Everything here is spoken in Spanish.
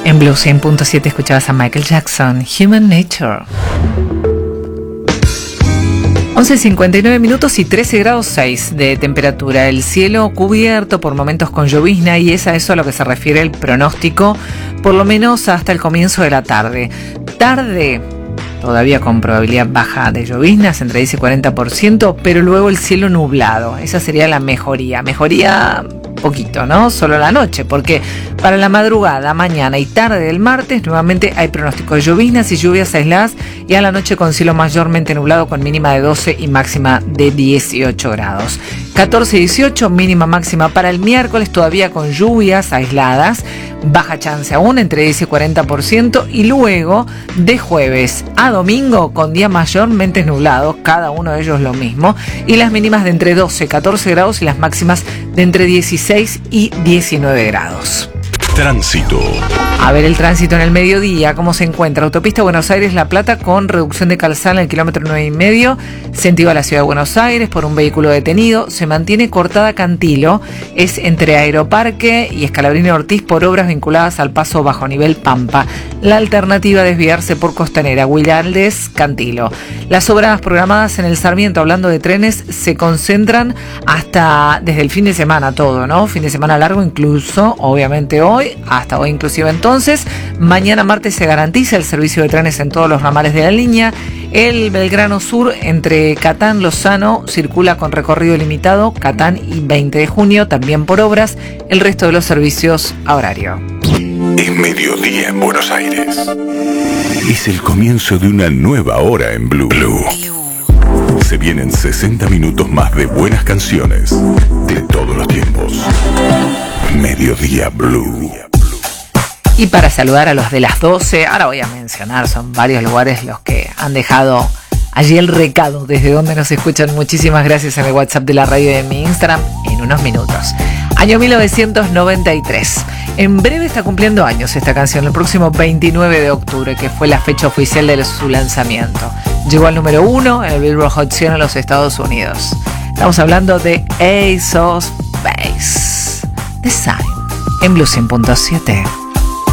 En Blue 100.7 escuchabas a Michael Jackson, Human Nature. 11:59 minutos y 13 grados 6 de temperatura. El cielo cubierto por momentos con llovizna, y es a eso a lo que se refiere el pronóstico, por lo menos hasta el comienzo de la tarde. Tarde, todavía con probabilidad baja de lloviznas, entre 10 y 40%, pero luego el cielo nublado. Esa sería la mejoría. Mejoría poquito, ¿no? Solo la noche, porque para la madrugada, mañana y tarde del martes nuevamente hay pronóstico de lloviznas y lluvias aisladas, y a la noche con cielo mayormente nublado con mínima de 12 y máxima de 18 grados. 14 y 18, mínima máxima para el miércoles, todavía con lluvias aisladas, baja chance aún entre 10 y 40%, y luego de jueves a domingo con días mayormente nublados, cada uno de ellos lo mismo, y las mínimas de entre 12 y 14 grados y las máximas de entre 16 y 19 grados. Tránsito. A ver el tránsito en el mediodía, ¿cómo se encuentra? Autopista Buenos Aires-La Plata con reducción de calzada en el kilómetro 9,5, sentido a la ciudad de Buenos Aires por un vehículo detenido. Se mantiene cortada Cantilo, es entre Aeroparque y Scalabrini Ortiz por obras vinculadas al paso bajo nivel Pampa. La alternativa es desviarse por Costanera, Willaldes, Cantilo. Las obras programadas en el Sarmiento, hablando de trenes, se concentran hasta desde el fin de semana todo, ¿no? Fin de semana largo incluso, obviamente hoy, hasta hoy inclusive entonces. Mañana martes se garantiza el servicio de trenes en todos los ramales de la línea. El Belgrano Sur entre Catán, Lozano circula con recorrido limitado, Catán y 20 de junio, también por obras. El resto de los servicios a horario. Es mediodía en Buenos Aires. Es el comienzo de una nueva hora en Blue. Se vienen 60 minutos más de buenas canciones de todos los tiempos. Mediodía Blue. Y para saludar a los de las 12, ahora voy a mencionar, son varios lugares los que han dejado allí el recado, desde donde nos escuchan. Muchísimas gracias en el WhatsApp de la radio y en mi Instagram en unos minutos. Año 1993. En breve está cumpliendo años esta canción, el próximo 29 de octubre, que fue la fecha oficial de su lanzamiento. Llegó al número 1 en el Billboard Hot 100 en los Estados Unidos. Estamos hablando de Ace of Base, The Sign, en Blue 100.7.